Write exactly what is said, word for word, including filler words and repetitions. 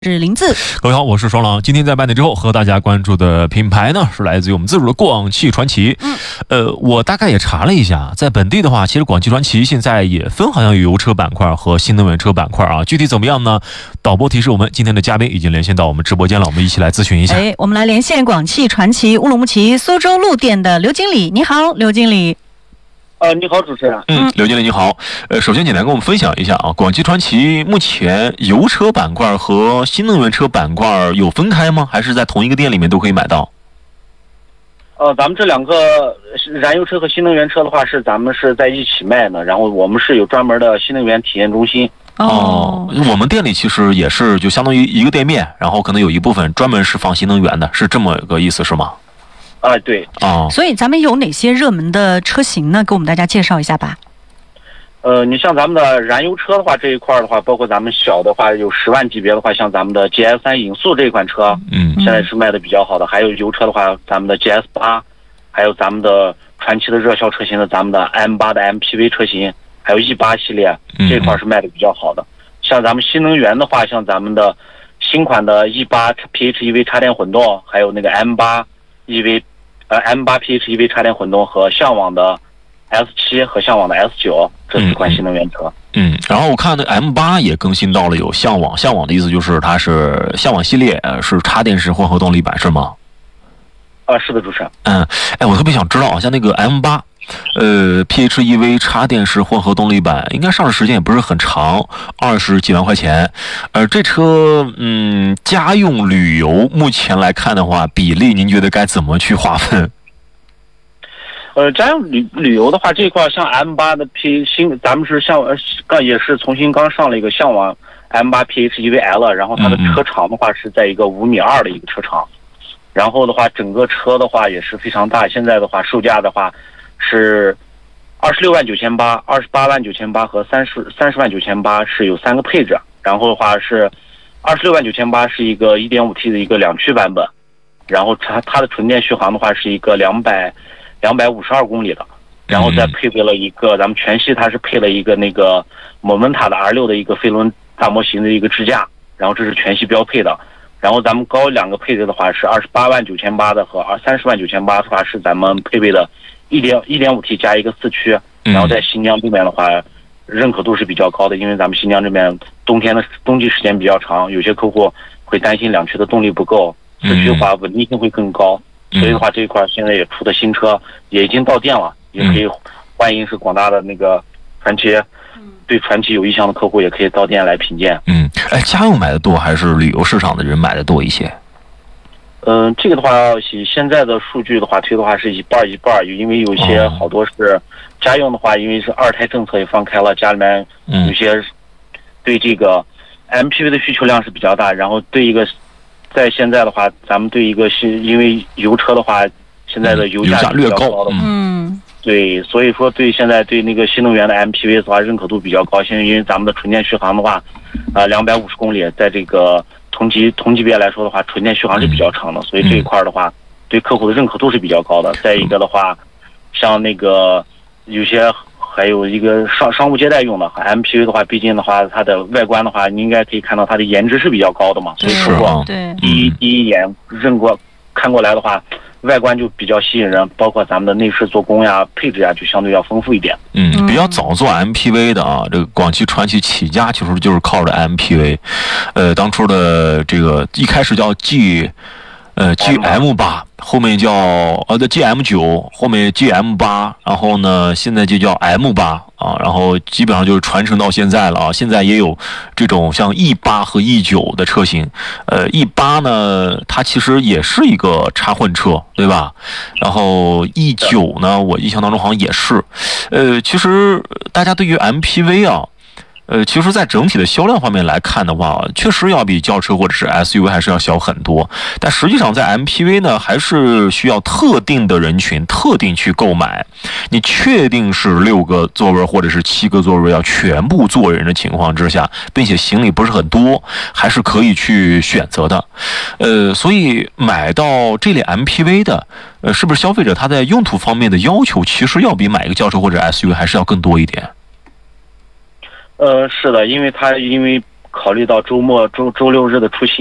是林字。 各位好，我是双狼。今天在半点之后和大家关注的品牌呢，是来自于我们自主的广汽传祺。 嗯， 呃，我大概也查了一下，在本地的话，其实广汽传祺现在也分好像有油车板块和新能源车板块啊。具体怎么样呢？导播提示我们，今天的嘉宾已经连线到我们直播间了，我们一起来咨询一下。 哎，我们来连线广汽传祺乌鲁木齐苏州路店的刘经理。你好，刘经理。 呃，你好，主持人。 嗯，刘经理你好。呃，首先简单跟我们分享一下啊，广汽传祺目前油车板块和新能源车板块有分开吗？还是在同一个店里面都可以买到？ 呃，咱们这两个燃油车和新能源车的话，是咱们是在一起卖的，然后我们是有专门的新能源体验中心。 哦，我们店里其实也是就相当于一个店面，然后可能有一部分专门是放新能源的，是这么个意思是吗？ 啊、呃，对。 哦， 所以咱们有哪些热门的车型呢？给我们大家介绍一下吧。 呃，你像咱们的燃油车的话，这一块的话，包括咱们小的话，有十万级别的话，像咱们的 G S 三 影速这一款车， 嗯， 现在是卖的比较好的。还有油车的话，咱们的 G S 八，还有咱们的传祺的热销车型的，咱们的 M 八的 M P V 车型，还有 E 八系列，这一块是卖的比较好的。像咱们新能源的话，像咱们的新款的 E 八 P H E V 插电混动，还有那个 M 八 E V， 呃 M 八 P H E V 插电混动和向往的 S 七 和向往的 S 九 这四款新能源车。 嗯，然后我看那 M 八 也更新到了有向往，向往的意思就是它是向往系列，呃，是插电式混合动力版是吗？ 啊，是的，主持人。 嗯，哎，我特别想知道啊，像那个 M 八。呃 ，P H E V 插电式混合动力版应该上市时间也不是很长，二十几万块钱。呃，这车嗯，家用旅游目前来看的话，比例您觉得该怎么去划分？ 呃，家用旅旅游的话，这一块像 M 八 的 P 新，咱们是向呃刚也是重新刚上了一个向往 M 八 P H E V L， 然后它的车长的话是在一个五米二的一个车长，然后的话整个车的话也是非常大，现在的话售价的话。是二十六万九千八、二十八万九千八和三十三十万九千八是有三个配置，然后的话是二十六万九千八是一个 一点五 T 的一个两驱版本，然后它它的纯电续航的话是一个两百两百五十二公里的，然后再配备了一个咱们全系它是配了一个那个摩门塔的 R 六 的一个飞轮大模型的一个支架，然后这是全系标配的，然后咱们高两个配置的话是二十八万九千八的和三十万九千八的话是咱们配备的。一点一点五 T 加一个四驱，然后在新疆这边的话，认可度是比较高的，因为咱们新疆这边冬天的冬季时间比较长，有些客户会担心两驱的动力不够，四驱的话稳定性会更高，所以的话这一块现在也出的新车也已经到店了，也可以欢迎是广大的那个传祺，对传祺有意向的客户也可以到店来品鉴。 嗯，哎，家用买的多还是旅游市场的人买的多一些？ 嗯、呃，这个的话，以现在的数据的话推的话是一半一半，因为有些好多是家用的话，因为是二胎政策也放开了，家里面有些对这个 M P V 的需求量是比较大，然后对一个在现在的话，咱们对一个是因为油车的话，现在的油价略高的， 嗯， 对，所以说对现在对那个新能源的 M P V 的话认可度比较高，现在因为咱们的纯电续航的话，啊两百五十公里，在这个。同级同级别来说的话，纯电续航是比较长的，所以这一块的话，对客户的认可度是比较高的。再一个的话，像那个有些还有一个商商务接待用的 M P V 的话，毕竟的话，它的外观的话，你应该可以看到它的颜值是比较高的嘛，所以客户对第一第一眼认过看过来的话。外观就比较吸引人，包括咱们的内饰做工呀、配置呀，就相对要丰富一点。 嗯，比较早做 M P V 的啊，这个广汽传祺起家其实就是靠着 M P V， 呃，当初的这个一开始叫 G， 呃 G M 八，后面叫呃的 G M 九，后面 G M 八，然后呢现在就叫 M 八啊，然后基本上就是传承到现在了啊。现在也有这种像 E 八和 E 九的车型，呃 E 八呢它其实也是一个插混车，对吧？然后 E 九呢我印象当中好像也是，呃其实大家对于 M P V 啊。呃，其实，在整体的销量方面来看的话，确实要比轿车或者是 S U V 还是要小很多。但实际上，在 M P V 呢，还是需要特定的人群特定去购买。你确定是六个座位或者是七个座位要全部坐人的情况之下，并且行李不是很多，还是可以去选择的。呃，所以买到这类 M P V 的，呃，是不是消费者他在用途方面的要求，其实要比买一个轿车或者 S U V 还是要更多一点？ 呃，是的，因为它因为考虑到周末周周六日的出行。